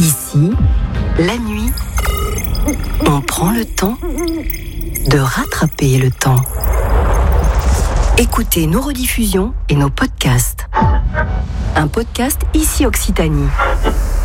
Ici, la nuit, on prend le temps de rattraper le temps. Écoutez nos rediffusions et nos podcasts. Un podcast Ici Occitanie.